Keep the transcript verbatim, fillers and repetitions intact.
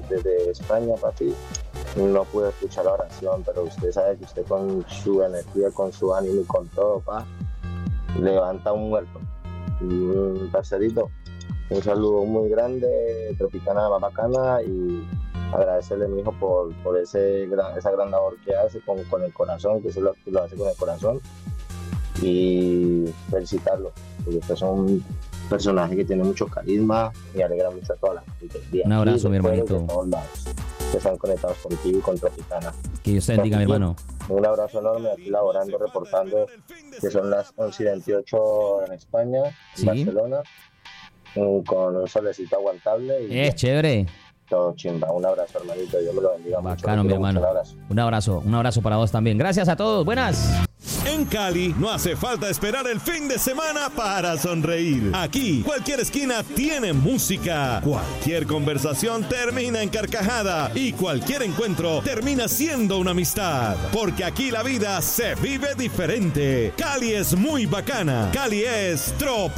desde España, papi. No pude escuchar la oración, pero usted sabe que usted con su energía, con su ánimo y con todo, pa, levanta un muerto. Y un parcerito, un saludo muy grande, Tropicana más bacana, y agradecerle, mijo, por, por ese gran, esa gran labor que hace con, con el corazón, que eso lo, lo hace con el corazón, y felicitarlo, porque usted es un personaje que tiene mucho carisma y alegra mucho a toda la gente. Un abrazo, mi hermanito. De todos lados, que están conectados contigo y con Tropicana. Que Dios te bendiga, mi hermano. Un abrazo enorme, aquí laborando, reportando, que son las once y veintiocho en España, en ¿Sí? Barcelona, con un solecito aguantable. Y es chévere. Todo chimba. Un abrazo, hermanito. Dios me lo bendiga. Bacano, mucho. mi hermano. Un abrazo. Un abrazo, un abrazo para vos también. Gracias a todos. Buenas. En Cali no hace falta esperar el fin de semana para sonreír. Aquí, cualquier esquina tiene música. Cualquier conversación termina en carcajada. Y cualquier encuentro termina siendo una amistad. Porque aquí la vida se vive diferente. Cali es muy bacana. Cali es trop.